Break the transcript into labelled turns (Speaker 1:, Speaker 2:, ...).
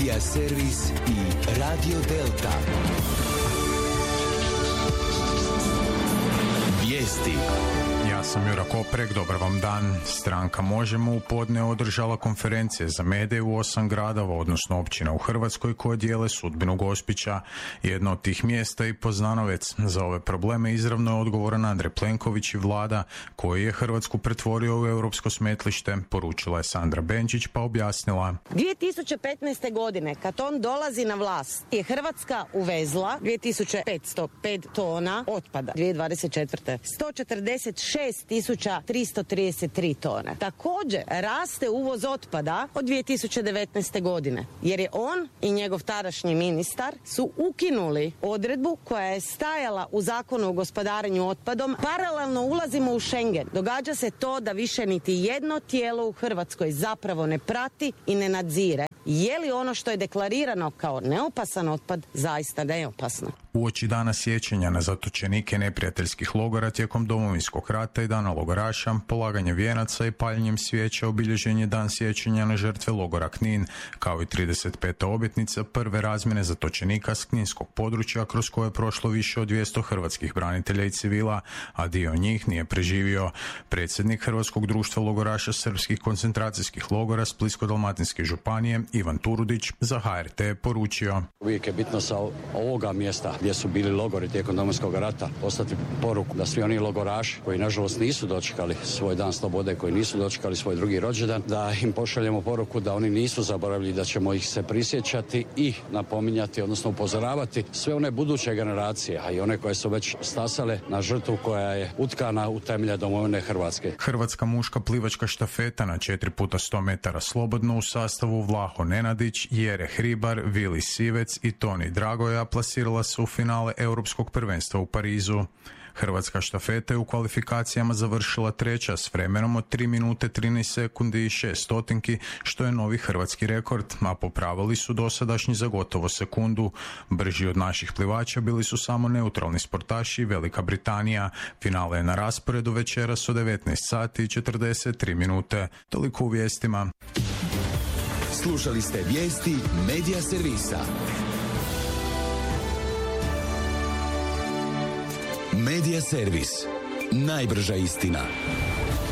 Speaker 1: Medija servis i Radio Delta. Vijesti.
Speaker 2: Ja sam Jura Koprek, dobar vam dan. Stranka Možemo u podne održala konferencije za medije u 8 gradova, odnosno općina u Hrvatskoj koje dijele sudbinu Gospića. Jedno od tih mjesta i Poznanovec. Za ove probleme izravno je odgovoran Andrej Plenković i vlada koji je Hrvatsku pretvorio u europsko smetlište, poručila je Sandra Benčić pa objasnila.
Speaker 3: 2015. godine kad on dolazi na vlast je Hrvatska uvezla 2505 tona otpada. 2024. 146.333 tone. Također raste uvoz otpada od 2019. godine jer je on i njegov tadašnji ministar su ukinuli odredbu koja je stajala u Zakonu o gospodarenju otpadom. Paralelno ulazimo u Schengen. Događa se to da više niti jedno tijelo u Hrvatskoj zapravo ne prati i ne nadzire je li ono što je deklarirano kao neopasan otpad zaista neopasno.
Speaker 2: Uoči dana sjećanja na zatočenike neprijateljskih logora tijekom Domovinskog rata i dana logoraša, polaganje vijenaca i paljenjem svijeća obilježen je dan sjećanja na žrtve logora Knin, kao i 35. obljetnica prve razmjene zatočenika s kninskog područja kroz koje je prošlo više od 200 hrvatskih branitelja i civila, a dio njih nije preživio. Predsjednik Hrvatskog društva logoraša srpskih koncentracijskih logora Splitsko-dalmatinske županije Ivan Turudić za HRT je poručio.
Speaker 4: Uvijek je bitno sa ovoga mjesta gdje su bili logori tijekom Domovinskog rata poslati poruku da svi oni logoraši koji nažalost nisu dočekali svoj dan slobode, koji nisu dočekali svoj drugi rođendan, da im pošaljemo poruku da oni nisu zaboravili, da ćemo ih se prisjećati i napominjati, odnosno upozoravati sve one buduće generacije, a i one koje su već stasale na žrtvu koja je utkana u temelje domovine Hrvatske.
Speaker 2: Hrvatska muška plivačka štafeta na 4x100 metara slobodno u sastavu Vlaho Nenadić, Jere Hribar, Vili Sivec i Toni Dragoja plasirala se u finale Europskog prvenstva u Parizu. Hrvatska štafeta je u kvalifikacijama završila treća s vremenom od 3 minute 13 sekundi i 6 stotinki, što je novi hrvatski rekord, a popravili su dosadašnji za gotovo sekundu. Brži od naših plivača bili su samo neutralni sportaši i Velika Britanija. Finale je na rasporedu večeras od 19 sati i 43 minute. Toliko u vijestima.
Speaker 1: Slušali ste vijesti Medija servisa. Medija servis. Najbrža istina.